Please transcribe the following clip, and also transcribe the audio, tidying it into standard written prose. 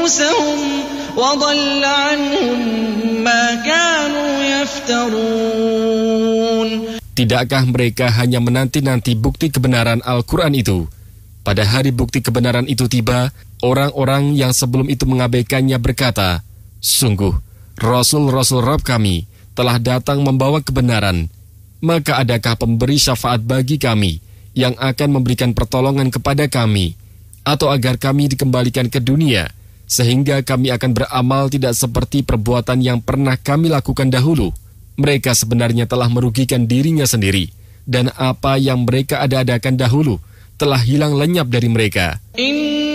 رؤوسهم وضل عنهم ما كانوا يفترون. Tidakkah mereka hanya menanti-nanti bukti kebenaran Al-Quran itu? Pada hari bukti kebenaran itu tiba, orang-orang yang sebelum itu mengabaikannya berkata, sungguh, Rasul-Rasul Rabb kami telah datang membawa kebenaran. Maka adakah pemberi syafaat bagi kami yang akan memberikan pertolongan kepada kami, atau agar kami dikembalikan ke dunia, sehingga kami akan beramal tidak seperti perbuatan yang pernah kami lakukan dahulu? Mereka sebenarnya telah merugikan dirinya sendiri, dan apa yang mereka ada-adakan dahulu telah hilang lenyap dari mereka.